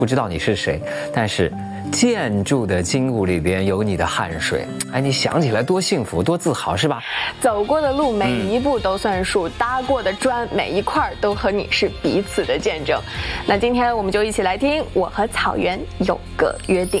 不知道你是谁，但是建筑的筋骨里边有你的汗水，哎，你想起来多幸福多自豪是吧？ 走过的路每一步都算数，搭过的砖每一块都和你是彼此的见证。那今天我们就一起来听《我和草原有个约定》。